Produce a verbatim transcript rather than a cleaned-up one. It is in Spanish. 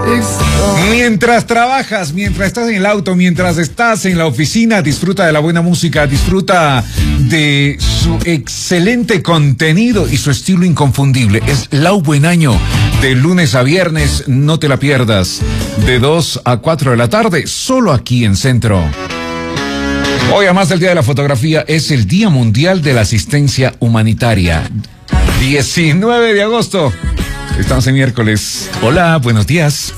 Mientras trabajas, mientras estás en el auto, mientras estás en la oficina, disfruta de la buena música, disfruta de su excelente contenido y su estilo inconfundible. Es Lau Buenaño, de lunes a viernes, no te la pierdas, de dos a cuatro de la tarde, solo aquí en Centro. Hoy, además del Día de la Fotografía, es el Día Mundial de la Asistencia Humanitaria. diecinueve de agosto. Estamos en miércoles. Hola, buenos días.